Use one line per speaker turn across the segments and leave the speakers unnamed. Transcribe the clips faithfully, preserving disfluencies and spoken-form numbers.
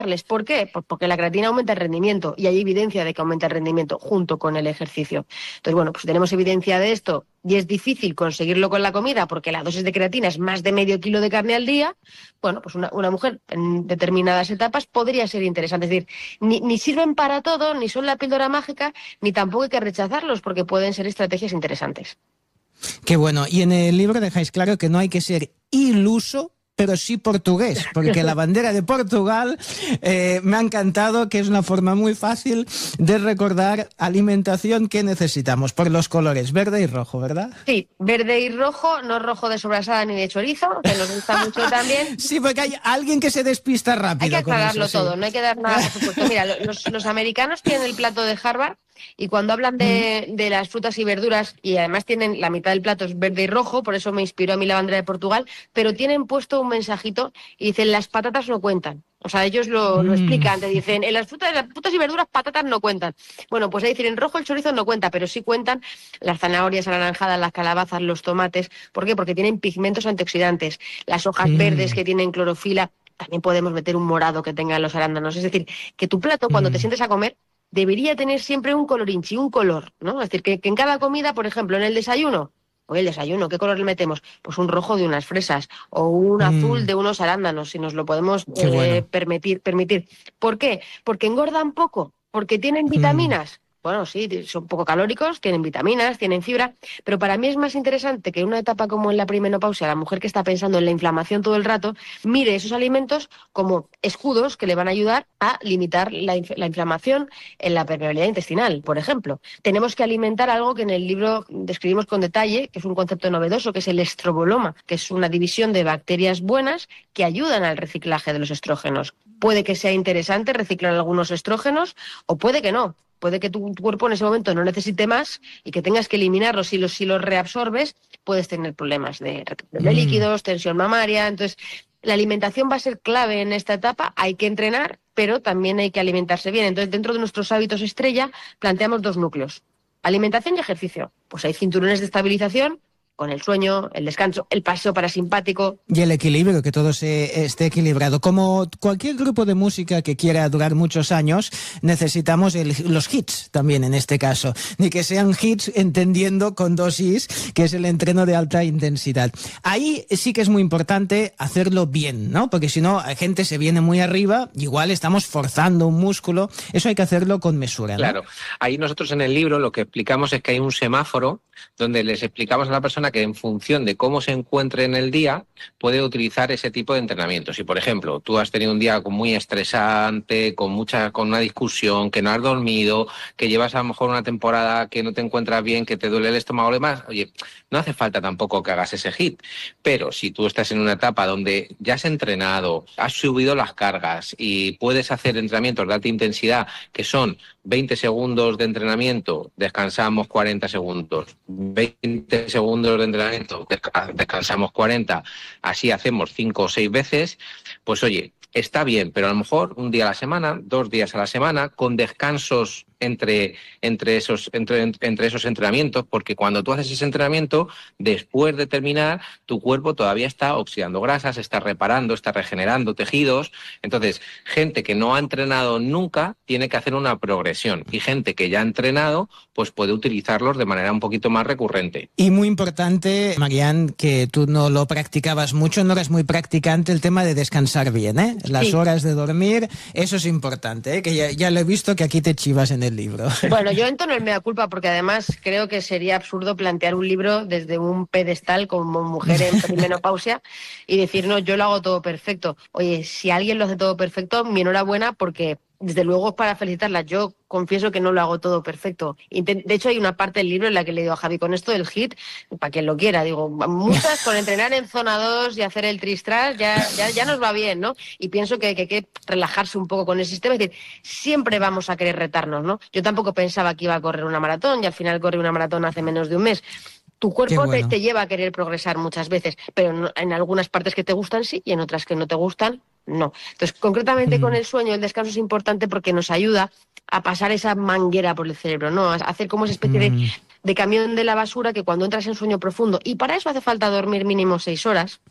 ¿Por qué? Pues porque la creatina aumenta el rendimiento y hay evidencia de que aumenta el rendimiento junto con el ejercicio. Entonces, bueno, pues tenemos evidencia de esto y es difícil conseguirlo con la comida porque la dosis de creatina es más de medio kilo de carne al día. Bueno, pues una, una mujer en determinadas etapas podría ser interesante. Es decir, ni, ni sirven para todo, ni son la píldora mágica, ni tampoco hay que rechazarlos porque pueden ser estrategias interesantes.
Qué bueno. Y en el libro dejáis claro que no hay que ser iluso, pero sí portugués, porque la bandera de Portugal eh, me ha encantado, que es una forma muy fácil de recordar alimentación que necesitamos, por los colores verde y rojo, ¿verdad?
Sí, verde y rojo, no rojo de sobrasada ni de chorizo, que nos gusta mucho también.
Sí, porque hay alguien que se despista rápido.
Hay que aclararlo
eso, sí.
todo, no hay que dar nada, por supuesto. Mira, los, los americanos tienen el plato de Harvard y cuando hablan de, de las frutas y verduras, y además tienen la mitad del plato es verde y rojo, por eso me inspiró a mí la bandera de Portugal, pero tienen puesto un mensajito y dicen las patatas no cuentan. O sea, ellos lo, lo explican, te dicen, en las frutas, las frutas y verduras patatas no cuentan. Bueno, pues ahí dicen, en rojo el chorizo no cuenta, pero sí cuentan las zanahorias anaranjadas, las calabazas, los tomates. ¿Por qué? Porque tienen pigmentos antioxidantes. Las hojas mm. verdes que tienen clorofila, también podemos meter un morado que tengan los arándanos. Es decir, que tu plato, cuando mm. te sientes a comer, debería tener siempre un colorinchi, un color, ¿no? Es decir, que, que en cada comida, por ejemplo, en el desayuno, o el desayuno, ¿qué color le metemos? Pues un rojo de unas fresas o un mm. azul de unos arándanos, si nos lo podemos eh, bueno. permitir, permitir. ¿Por qué? Porque engordan poco, porque tienen vitaminas. Mm. Bueno, sí, son poco calóricos, tienen vitaminas, tienen fibra, pero para mí es más interesante que en una etapa como en la perimenopausia, la mujer que está pensando en la inflamación todo el rato, mire esos alimentos como escudos que le van a ayudar a limitar la, inf- la inflamación en la permeabilidad intestinal, por ejemplo. Tenemos que alimentar algo que en el libro describimos con detalle, que es un concepto novedoso, que es el estroboloma, que es una división de bacterias buenas que ayudan al reciclaje de los estrógenos. Puede que sea interesante reciclar algunos estrógenos o puede que no. Puede que tu cuerpo en ese momento no necesite más y que tengas que eliminarlos. Si los, si los reabsorbes, puedes tener problemas de retención de líquidos, tensión mamaria. Entonces, la alimentación va a ser clave en esta etapa. Hay que entrenar, pero también hay que alimentarse bien. Entonces, dentro de nuestros hábitos estrella, planteamos dos núcleos: alimentación y ejercicio. Pues hay cinturones de estabilización con el sueño, el descanso, el paseo parasimpático.
Y el equilibrio, que todo se esté equilibrado. Como cualquier grupo de música que quiera durar muchos años, necesitamos el, los hits también en este caso. Ni que sean hits entendiendo con dosis, que es el entreno de alta intensidad. Ahí sí que es muy importante hacerlo bien, ¿no? Porque si no, la gente se viene muy arriba, igual estamos forzando un músculo. Eso hay que hacerlo con mesura, ¿no?
Claro. Ahí nosotros en el libro lo que explicamos es que hay un semáforo donde les explicamos a la persona que en función de cómo se encuentre en el día puede utilizar ese tipo de entrenamiento. Si, por ejemplo, tú has tenido un día muy estresante, con mucha, con una discusión, que no has dormido, que llevas a lo mejor una temporada que no te encuentras bien, que te duele el estómago y demás, oye, no hace falta tampoco que hagas ese hit. Pero si tú estás en una etapa donde ya has entrenado, has subido las cargas y puedes hacer entrenamientos de alta intensidad, que son veinte segundos de entrenamiento, descansamos cuarenta segundos, veinte segundos de entrenamiento, descansamos cuarenta, así hacemos cinco o seis veces, pues oye, está bien, pero a lo mejor un día a la semana, dos días a la semana, con descansos entre, entre, esos, entre, entre esos entrenamientos, porque cuando tú haces ese entrenamiento, después de terminar, tu cuerpo todavía está oxidando grasas, está reparando, está regenerando tejidos. Entonces, gente que no ha entrenado nunca tiene que hacer una progresión, y gente que ya ha entrenado pues puede utilizarlos de manera un poquito más recurrente.
Y muy importante, Marian, que tú no lo practicabas mucho, no eres muy practicante, el tema de descansar bien, ¿eh? Las sí. horas de dormir, eso es importante, ¿eh? Que ya, ya lo he visto que aquí te chivas en el libro.
Bueno, yo entono el mea culpa porque además creo que sería absurdo plantear un libro desde un pedestal como mujer en perimenopausia y decir, no, yo lo hago todo perfecto. Oye, si alguien lo hace todo perfecto, mi enhorabuena, porque desde luego es para felicitarla. Yo confieso que no lo hago todo perfecto. De hecho, hay una parte del libro en la que le digo a Javi, con esto del hit, para quien lo quiera, digo, muchas con entrenar en zona dos y hacer el tristras, ya, ya, ya nos va bien, ¿no? Y pienso que, que hay que relajarse un poco con el sistema. Es decir, siempre vamos a querer retarnos, ¿no? Yo tampoco pensaba que iba a correr una maratón y al final corrí una maratón hace menos de un mes. Tu cuerpo bueno. te, te lleva a querer progresar muchas veces, pero no, en algunas partes que te gustan sí y en otras que no te gustan no. Entonces, concretamente mm. con el sueño, el descanso es importante porque nos ayuda a pasar esa manguera por el cerebro, ¿no? A hacer como esa especie mm. de, de camión de la basura que cuando entras en sueño profundo, y para eso hace falta dormir mínimo seis horas,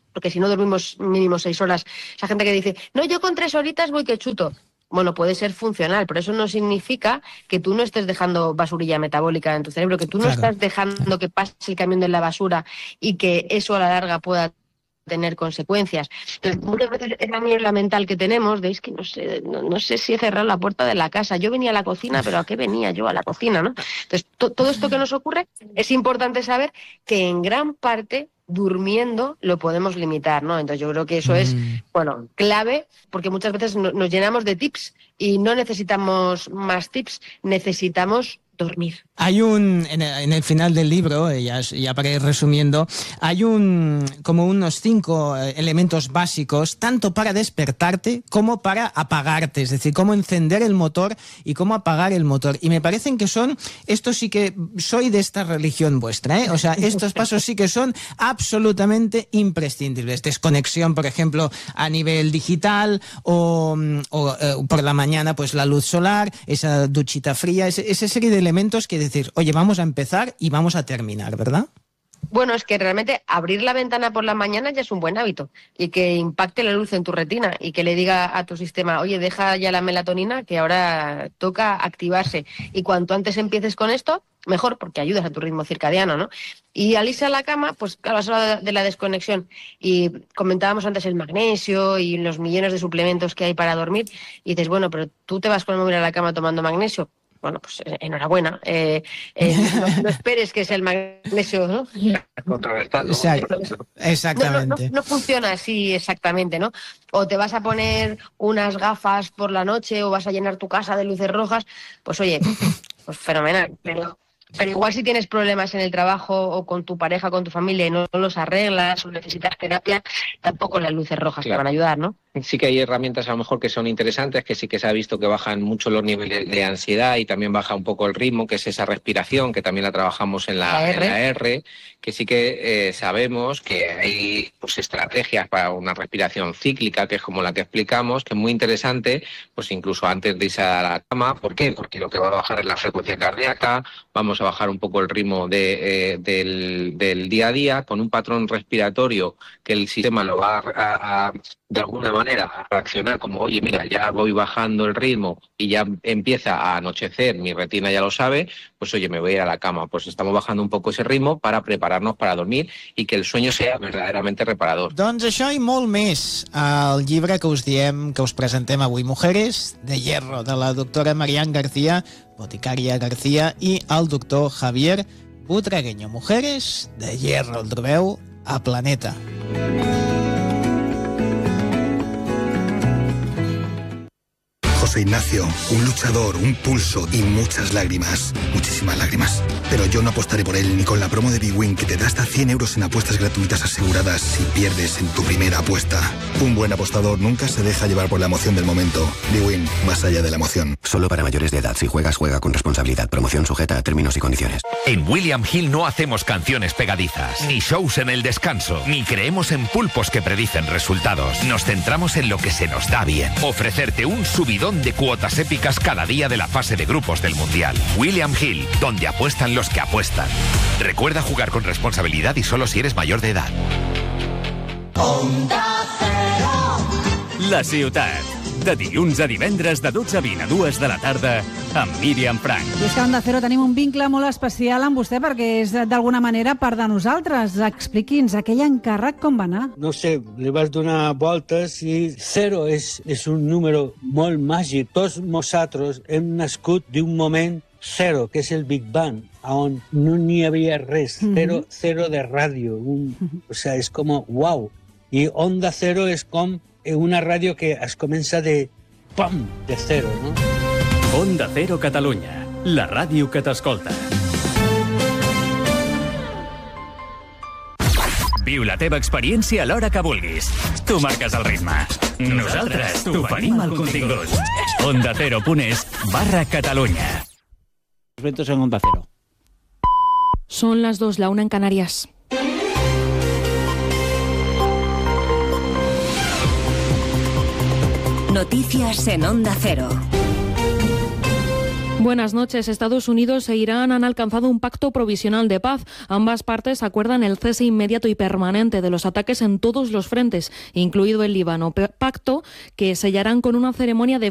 porque si no dormimos mínimo seis horas, esa gente que dice, no, yo con tres horitas voy que chuto. Bueno, puede ser funcional, pero eso no significa que tú no estés dejando basurilla metabólica en tu cerebro, que tú no
Claro.
estás dejando que pase el camión de la basura y que eso a la larga pueda tener consecuencias. Entonces, muchas veces esa mierda mental que tenemos, de es que no sé, no, no sé si he cerrado la puerta de la casa, yo venía a la cocina, pero ¿a qué venía yo a la cocina, no? Entonces, to- todo esto que nos ocurre, es importante saber que en gran parte durmiendo lo podemos limitar, ¿no? Entonces yo creo que eso es,
Mm.
bueno, clave, porque muchas veces no- nos llenamos de tips y no necesitamos más tips, necesitamos dormir.
Hay un, en el, en el final del libro, eh, ya, ya para ir resumiendo, hay un como unos cinco eh, elementos básicos, tanto para despertarte como para apagarte, es decir, cómo encender el motor y cómo apagar el motor. Y me parecen que son, esto sí que soy de esta religión vuestra, ¿eh? O sea, estos pasos sí que son absolutamente imprescindibles. Desconexión, por ejemplo, a nivel digital o, o eh, por la mañana, pues la luz solar, esa duchita fría, ese, esa serie de elementos que decir, oye, vamos a empezar y vamos a terminar, ¿verdad?
Bueno, es que realmente abrir la ventana por la mañana ya es un buen hábito y que impacte la luz en tu retina y que le diga a tu sistema, oye, deja ya la melatonina que ahora toca activarse. Y cuanto antes empieces con esto, mejor, porque ayudas a tu ritmo circadiano, ¿no? Y al irse a la cama, pues claro, has hablado de la desconexión y comentábamos antes el magnesio y los millones de suplementos que hay para dormir y dices, bueno, pero tú te vas con el móvil a la cama tomando magnesio. Bueno, pues eh, enhorabuena. Eh, eh, no, no esperes que sea el magnesio, ¿no?
Contrarrestando.
Exacto.
No, no,
Exactamente.
no, no funciona así exactamente, ¿no? O te vas a poner unas gafas por la noche o vas a llenar tu casa de luces rojas, pues oye, pues fenomenal. Pero, pero igual si tienes problemas en el trabajo o con tu pareja, con tu familia y no los arreglas o necesitas terapia, tampoco las luces rojas
Claro.
te van a ayudar, ¿no?
Sí que hay herramientas a lo mejor que son interesantes, que sí que se ha visto que bajan mucho los niveles de ansiedad y también baja un poco el ritmo, que es esa respiración, que también la trabajamos en la,
La
en
R.
la R, que sí que eh, sabemos que hay pues, estrategias para una respiración cíclica, que es como la que explicamos, que es muy interesante, pues incluso antes de irse a la cama. ¿Por qué? Porque lo que va a bajar es la frecuencia cardíaca, vamos a bajar un poco el ritmo de, eh, del, del día a día, con un patrón respiratorio que el sistema lo va a, a, a de alguna manera a reaccionar como, oye, mira, ya voy bajando el ritmo y ya empieza a anochecer, mi retina ya lo sabe, pues oye, me voy a ir a la cama. Pues estamos bajando un poco ese ritmo para prepararnos para dormir y que el sueño sea verdaderamente reparador.
Doncs això i molt més al llibre que us diem, que us presentem avui, Mujeres de Hierro, de la doctora Marian García, boticària García, i el doctor Javier Butragueño. Mujeres de Hierro, el trobeu a Planeta.
José Ignacio, un luchador, un pulso y muchas lágrimas. Muchísimas lágrimas. Pero yo no apostaré por él ni con la promo de Big Win, que te da hasta cien euros en apuestas gratuitas aseguradas si pierdes en tu primera apuesta. Un buen apostador nunca se deja llevar por la emoción del momento. Big Win, más allá de la emoción.
Solo para mayores de edad. Si juegas, juega con responsabilidad. Promoción sujeta a términos y condiciones.
En William Hill no hacemos canciones pegadizas, ni shows en el descanso, ni creemos en pulpos que predicen resultados. Nos centramos en lo que se nos da bien. Ofrecerte un subidón de cuotas épicas cada día de la fase de grupos del Mundial. William Hill, donde apuestan los que apuestan. Recuerda jugar con responsabilidad y solo si eres mayor de edad.
La ciutat. De dilluns a divendres de dotze a vint a dues de la tarda amb Míriam Frank.
I és que a Onda Cero tenim un vincle molt especial amb vostè perquè és d'alguna manera part de nosaltres. Expliqui'ns aquell encàrrec com va anar.
No sé, li vas donar voltes i zero és, és un número molt màgic. Tots nosaltres hem nascut d'un moment zero, que és el Big Bang, on no n'hi havia res, zero, zero de ràdio. Un, o sea, és com, wow. I Onda Cero és com una ràdio que es comença de pam, de zero, no?
Onda Cero Catalunya, la ràdio que t'escolta. Viu la teva experiència a l'hora que vulguis. Tu marques el ritme. Nosaltres t'oferim el contingut. Onda Cero punt es barra Catalunya.
Los ventos en Onda Cero.
Son las dos, la una en Canarias.
Noticias en Onda Cero.
Buenas noches. Estados Unidos e Irán han alcanzado un pacto provisional de paz. Ambas partes acuerdan el cese inmediato y permanente de los ataques en todos los frentes, incluido el Líbano. Pacto que sellarán con una ceremonia de